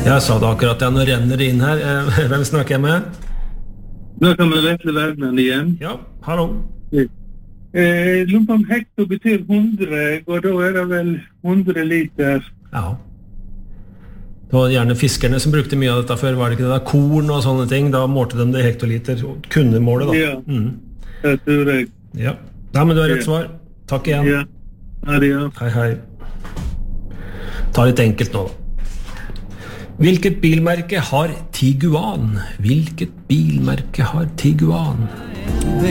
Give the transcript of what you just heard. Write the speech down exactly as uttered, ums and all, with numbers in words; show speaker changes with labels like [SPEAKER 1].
[SPEAKER 1] Jeg sa det akkurat, ja, nå renner det inn her. Hvem snakker jeg med?
[SPEAKER 2] Da kan vi rette verden igjen.
[SPEAKER 1] Ja, hallo.
[SPEAKER 2] Eh, lurer på om hekto betyr hundre, og da er det vel hundre liter.
[SPEAKER 1] Ja. Det var gjerne fiskerne som brukte mye av dette før, var det ikke det da? Korn og sånne ting, da målte de det i hektoliter, kunne måle da.
[SPEAKER 2] Ja,
[SPEAKER 1] mm.
[SPEAKER 2] det tror jeg.
[SPEAKER 1] Ja, ja men du har rett svar. Takk igjen.
[SPEAKER 2] Ja, ja det er.
[SPEAKER 1] Hei, hei. Ta litt enkelt nå da. Hvilket bilmerke har Tiguan? Hvilket bilmerke har Tiguan?